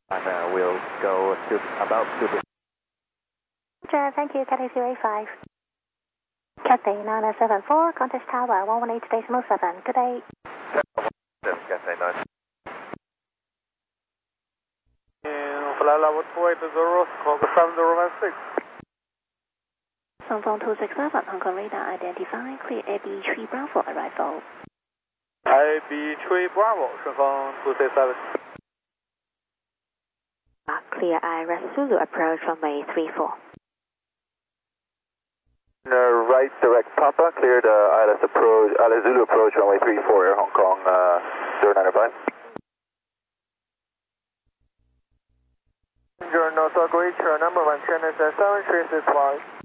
And we'll go to about to. Thank you, Cathay 085. Cathay 974, Contact Tower 118 decimal 7. Good day. Cathay 9. Flight level 280, smoke 7016. Songfeng 267, Hong Kong radar identified, clear AB 3 Bravo arrival. AB 3 Bravo, 顺风 267. Clear IRS Zulu approach runway 34. Right direct Papa, cleared ILS approach, ILS Zulu approach runway 34, Air Hong Kong 095. Your North Reach number 1 channel 7365.